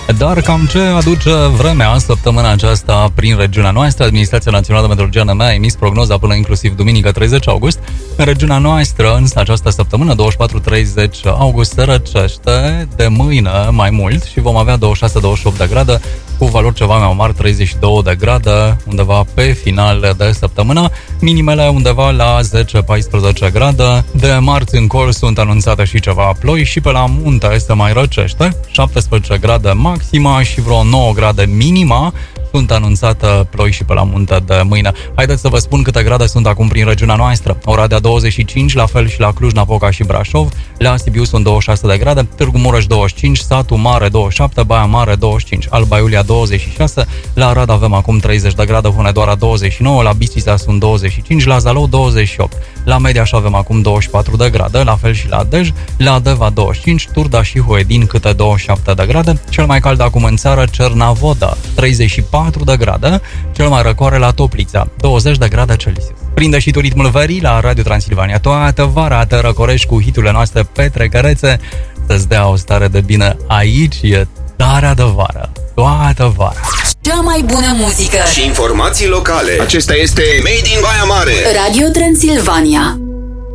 Dar cam ce aduce vremea săptămâna aceasta prin regiunea noastră? Administrația Națională de Meteorologie ANM a emis prognoza până inclusiv duminică 30 august. În regiunea noastră, însă, această săptămână, 24-30 august, se răcește de mâine mai mult și vom avea 26-28 de grade, cu valori ceva mai mari, 32 de grade, undeva pe final de săptămână, minimele undeva la 10-14 grade. De marți încolo sunt anunțate și ceva ploi și pe la munte se mai răcește, 17 grade maxima și vreo 9 grade minima. Sunt anunțate ploi și pe la munte de mâine. Haideți să vă spun câte grade sunt acum prin regiunea noastră. Oradea 25, la fel și la Cluj-Napoca și Brașov. La Sibiu sunt 26 de grade, Târgu Mureș 25, Satu Mare 27, Baia Mare 25, Alba Iulia 26, la Arad avem acum 30 de grade, Hunedoara 29, la Bistrița sunt 25, la Zalău 28, la Mediaș avem acum 24 de grade, la fel și la Dej, la Deva 25, Turda și Huedin câte 27 de grade, cel mai cald acum în țară Cernavoda 34 de grade, cel mai răcoare la Toplița 20 de grade Celsius. Prinde și tu ritmul verii la Radio Transilvania toată vara, te răcorești cu hiturile noastre petrecărețe, să-ți dea o stare de bine. Aici e starea de vară, toată vara. Cea mai bună muzică și informații locale. Acesta este Made in Baia Mare. Radio Transilvania.